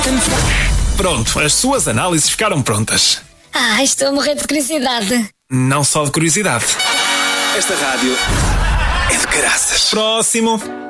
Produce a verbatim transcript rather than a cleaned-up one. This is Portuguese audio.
Pronto, as suas análises ficaram prontas. Ah, estou a morrer de curiosidade. Não só de curiosidade. Esta rádio é de caraças. Próximo.